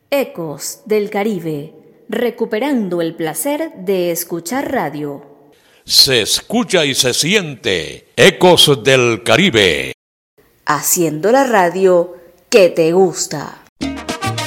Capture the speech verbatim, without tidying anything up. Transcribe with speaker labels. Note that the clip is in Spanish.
Speaker 1: Ecos del Caribe, recuperando el placer de escuchar radio.
Speaker 2: Se escucha y se siente Ecos del Caribe.
Speaker 1: Haciendo la radio que te gusta.